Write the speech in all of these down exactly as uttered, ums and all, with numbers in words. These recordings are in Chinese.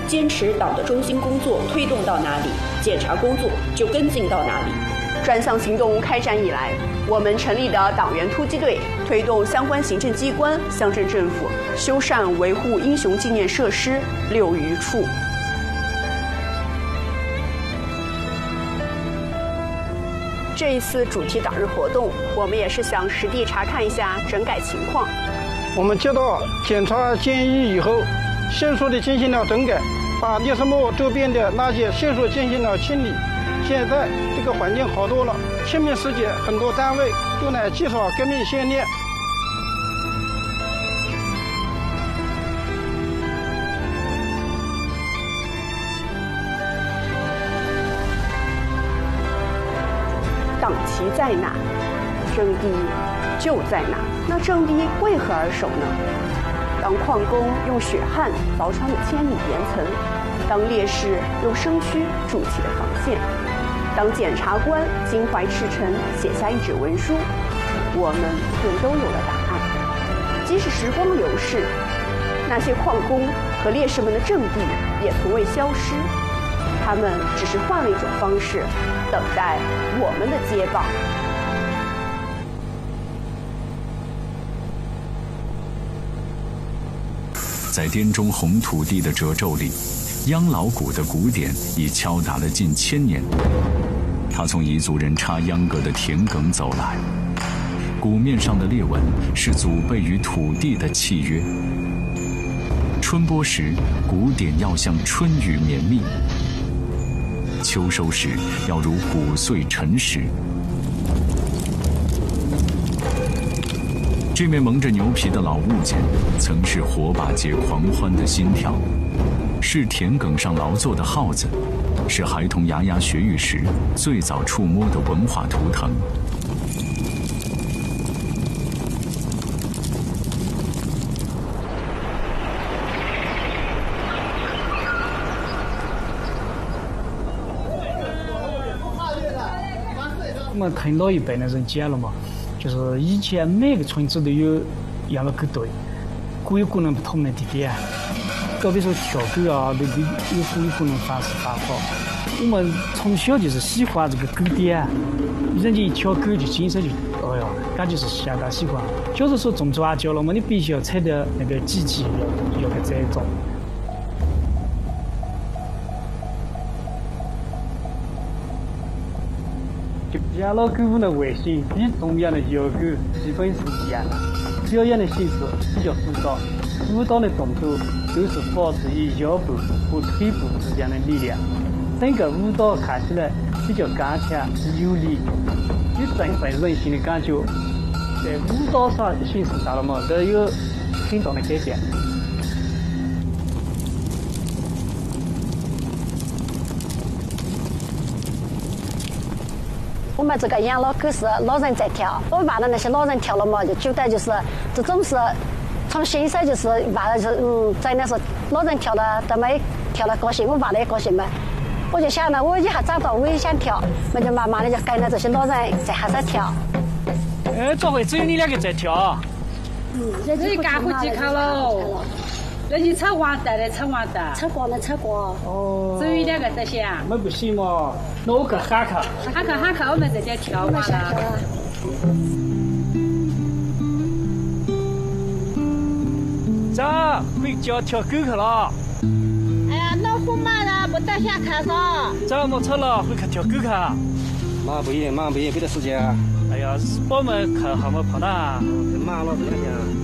坚持党的中心工作推动到哪里，检查工作就跟进到哪里。 专项行动开展以来，我们成立的党员突击队推动相关行政机关、乡镇政府修缮维护英雄纪念设施六余处。这一次主题党日活动，我们也是想实地查看一下整改情况。 我们接到检查建议以后，迅速地进行了整改，把烈士墓周边的垃圾迅速进行了清理。现在这个环境好多了，清明时节很多单位都来祭扫革命先烈。 党旗在哪，阵地就在哪。那阵地为何而守呢？当矿工用血汗凿穿了千里岩层，当烈士用身躯筑起了防线，当检察官襟怀赤诚写下一纸文书，我们便都有了答案。即使时光流逝，那些矿工和烈士们的阵地也从未消失，他们只是换了一种方式，等待我们的接棒。 在滇中红土地的褶皱里，秧老鼓的鼓点已敲打了近千年。他从彝族人插秧歌的田埂走来，鼓面上的裂纹是祖辈与土地的契约。春播时，鼓点要像春雨绵密；秋收时，要如谷穗沉实。这面蒙着牛皮的老物件，曾是火把节狂欢的心跳，是田埂上劳作的耗子，是孩童牙牙学语时最早触摸的文化图腾。 我们听老一辈的人讲了嘛，就是以前每个村子都有养了狗队，鼓有鼓能不同的地点，搞比如说跳狗啊，都有有鼓有鼓能方式方法。我们从小就是喜欢这个狗点，人家一跳狗就精神就，哎呀，感觉是相当喜欢。就是说种庄稼了嘛，你必须要踩到那个机器要要给栽种。养老狗的外形与中原的野狗基本是一样的，表演的形式比较复杂，舞蹈的动作都是发自于腰部和腿部之间的力量，整个舞蹈看起来比较刚强有力，有振奋人心的感觉。在舞蹈上形式上了嘛，都有很大的改变。 我们这个养老狗是老人在跳，我们把的那些老人跳了嘛，就觉得就是这种是从心上就是把的是嗯，在那是老人跳了，他们跳了高兴，我爸的也高兴嘛。我就想呢，我以后长大我也想跳，我就慢慢的就跟着这些老人在海上跳。 哎，这回只有你两个在跳。 嗯， 你干活几考喽？那你炒完蛋的炒完蛋， 炒过了炒过。 哦。 只有一两个在想。 那不行嘛，那我去喊看。 喊看喊看，我们这边跳完了。 走，回家跳狗去了。 哎呀，老虎妈的不得下看噻。 走，莫吵了，回去跳狗去。 马上不行，马上不行，没得时间。 哎呀，日报们看好么跑哪？ 忙了，不想想。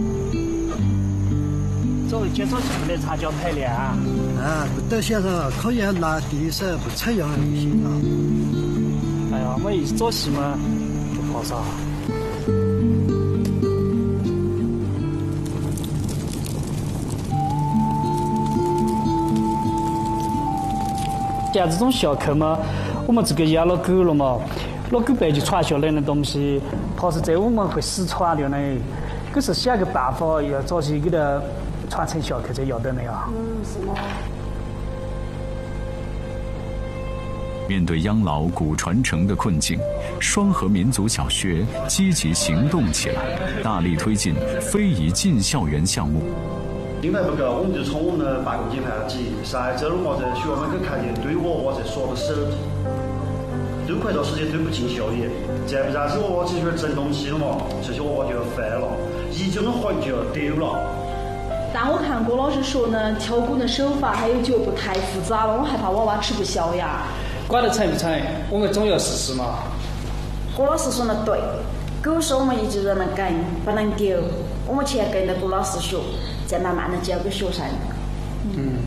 作为接触新的茶浇太凉。 啊，不得先生，考验拿第一手不采样就行了。 哎呀，我一早起嘛就跑啥。像这种小坑嘛，我们这个养老狗了嘛，老狗背就传下来的东西，怕是在我们会失传的呢。可是想个办法，要找些给它传承下去才要得的呀。 嗯，是吗？ 面对秧老鼓传承的困境，双河民族小学积极行动起来，大力推进非遗进校园项目。 经费不够，我们就从我们的办公间派起，在周末在学校门口开店堆窝窝，在所有的手都快到时间都不尽效益，再不然这窝窝这些震动器了嘛，这些窝窝就要翻了，一整个环就要丢了。 但我看郭老师说呢，挑骨的手法还有脚步太复杂了，我害怕娃娃吃不消呀。 管得成不成？我们总要试试嘛。 郭老师说的对，狗是我们一族人的根，不能丢。我们先跟着郭老师学，再慢慢的教给学生。 嗯。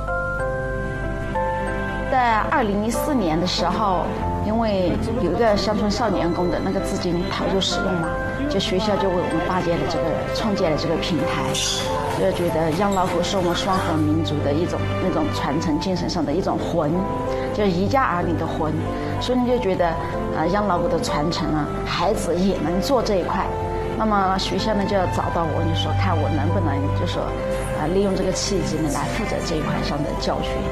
在二零一四年的时候，因为有一个乡村少年宫的那个资金投入使用嘛，就学校就为我们搭建了这个创建了这个平台，就觉得养老谷是我们双河民族的一种那种传承精神上的一种魂，就是一家儿女的魂，所以你就觉得呃养老谷的传承啊，孩子也能做这一块。那么学校呢就要找到我，就说看我能不能就说呃利用这个契机呢来负责这一块上的教学。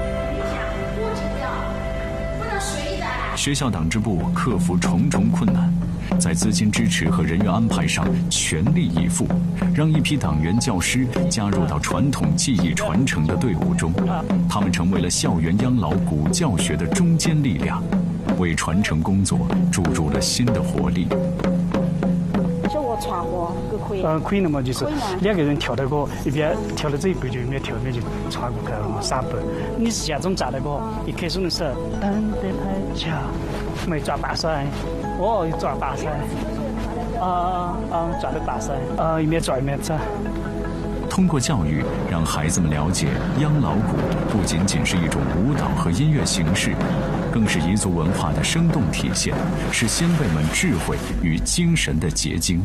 学校党支部克服重重困难，在资金支持和人员安排上全力以赴，让一批党员教师加入到传统技艺传承的队伍中，他们成为了校园养老谷教学的中坚力量，为传承工作注入了新的活力。 就我传播都可以。 嗯，可以的嘛，就是两个人跳那个，一边跳到这一步就一边跳那边就传过去了嘛，三步。你是下种抓那个，一开始的时候，噔噔拍桥，没抓把山，哦，抓把山，啊啊，抓的把山，啊，一边抓一边抓。 通过教育，让孩子们了解养老谷不仅仅是一种舞蹈和音乐形式，更是彝族文化的生动体现，是先辈们智慧与精神的结晶。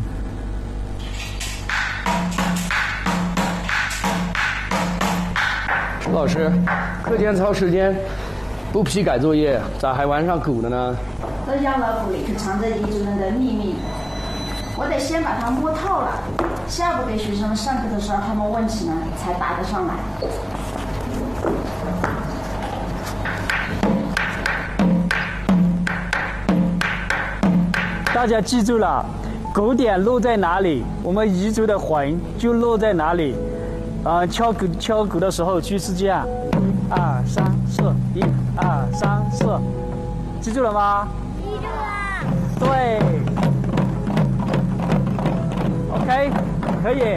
老师，课间操时间不批改作业，咋还玩上鼓了呢？ 这养老谷里头藏着彝族人的秘密，我得先把它摸透了，下午给学生上课的时候，他们问起呢，才答得上来。 大家记住了，鼓点落在哪里，我们彝族的魂就落在哪里。啊、呃，敲鼓敲鼓的时候就是这样，一二三四，一二三四，记住了吗？记住了。对。OK， 可以。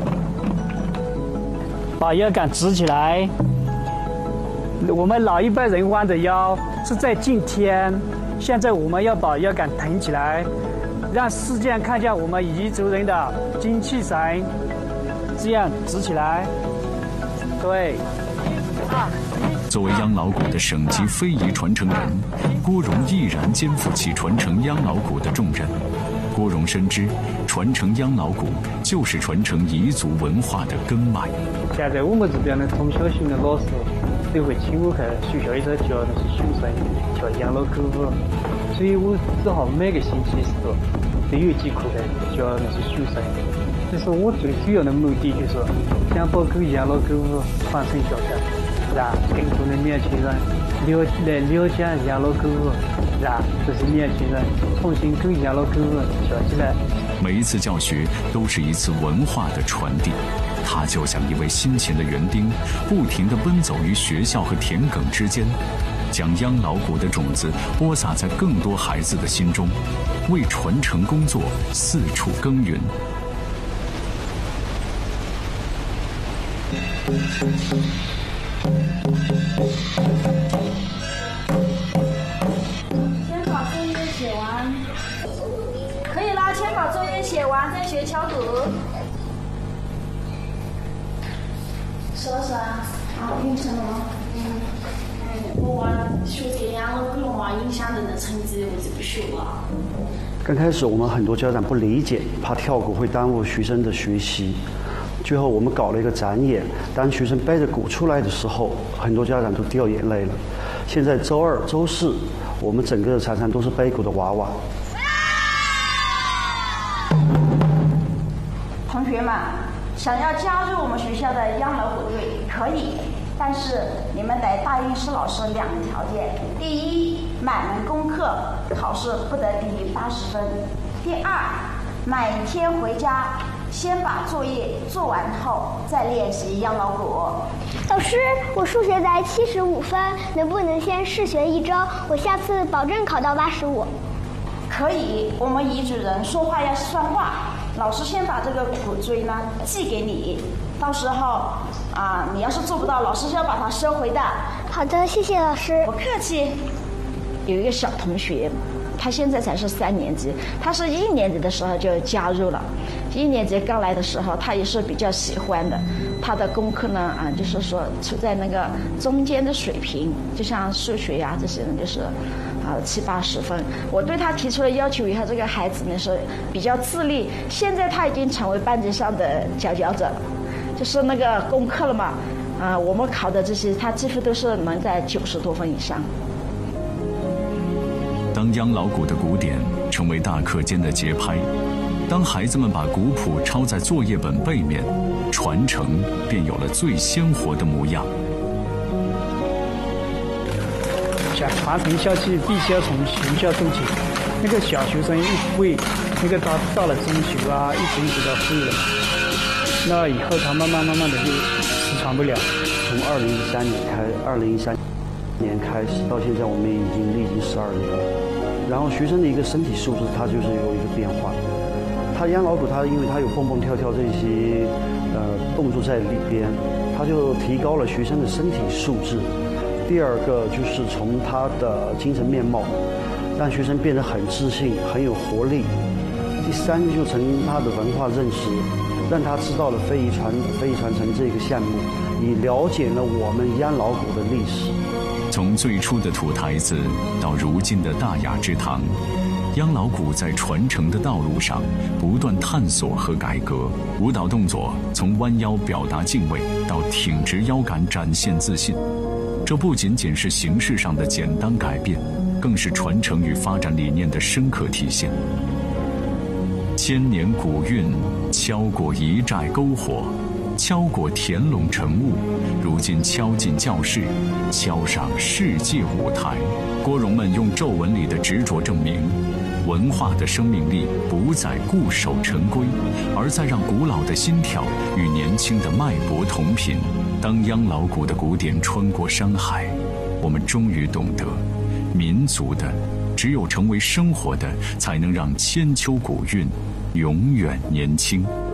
把腰杆直起来。我们老一辈人弯着腰是在敬天，现在我们要把腰杆挺起来，让世界看见我们彝族人的精气神。这样直起来，对。 作为养老谷的省级非遗传承人，郭荣毅然肩负起传承养老谷的重任。郭荣深知，传承养老谷就是传承彝族文化的根脉。 现在我们这边的中小型的老师都会请我去学校里头教那些学生跳养老狗舞，所以我只好每个星期四都有几课来教那些学生。这是我最主要的目的，就是想把狗养老狗舞传承下去，让更多的年轻人了来了解养老狗舞，让这些年轻人重新跟养老狗舞跳起来。 每一次教学都是一次文化的传递，他就像一位辛勤的园丁，不停地奔走于学校和田埂之间，将养老谷的种子播撒在更多孩子的心中，为传承工作四处耕耘。 先把作业写完，可以啦。先把作业写完再学敲鼓。是不是啊？啊，完成了吗？嗯。我娃学这养老谷嘛，影响人的成绩，我就不学了。 刚开始我们很多家长不理解，怕跳鼓会耽误学生的学习。最后我们搞了一个展演，当学生背着鼓出来的时候，很多家长都掉眼泪了。现在周二、周四，我们整个的场上都是背鼓的娃娃。 同学们，想要加入我们学校的养老谷队可以，但是你们得答应施老师两个条件：第一，每门功课考试不得低于八十分；第二，每天回家先把作业做完后再练习央老鼓。 老师，我数学才七十五分，能不能先试学一周？我下次保证考到八十五。 可以，我们遗嘱人说话要算话。老师先把这个鼓锥呢寄给你，到时候啊，你要是做不到，老师是要把它收回的。 好的，谢谢老师。 不客气。 有一个小同学，他现在才是三年级，他是一年级的时候就加入了。一年级刚来的时候，他也是比较喜欢的。他的功课呢，啊，就是说处在那个中间的水平，就像数学呀、啊、这些呢，就是啊七八十分。我对他提出了要求以后，这个孩子呢是比较自立。现在他已经成为班级上的佼佼者，就是那个功课了嘛，啊，我们考的这些，他几乎都是能在九十多分以上。 当央老鼓的鼓点成为大课间的节拍，当孩子们把鼓谱抄在作业本背面，传承便有了最鲜活的模样。 想传承下去，必须要从学校做起。那个小学生一会，那个他到了中学啊，一直一直都会了。那以后他慢慢慢慢的就失传不了。 从二零一三年开，二零一三年开始到现在，我们已经历经十二年了。然后学生的一个身体素质，它就是有一个变化。他央老鼓，他因为他有蹦蹦跳跳这些呃动作在里边，他就提高了学生的身体素质。第二个就是从他的精神面貌，让学生变得很自信、很有活力。第三就从他的文化认识，让他知道了非遗传非遗传承这个项目，也了解了我们央老鼓的历史。 从最初的土台子到如今的大雅之堂，央老鼓在传承的道路上不断探索和改革。舞蹈动作从弯腰表达敬畏到挺直腰杆展现自信，这不仅仅是形式上的简单改变，更是传承与发展理念的深刻体现。千年古韵敲过一寨篝火，敲过田垄晨雾，如今敲进教室，敲上世界舞台。郭荣们用皱纹里的执着证明，文化的生命力不在固守成规，而在让古老的心跳与年轻的脉搏同频。当央老鼓的鼓点穿过山海，我们终于懂得，民族的只有成为生活的，才能让千秋古韵永远年轻。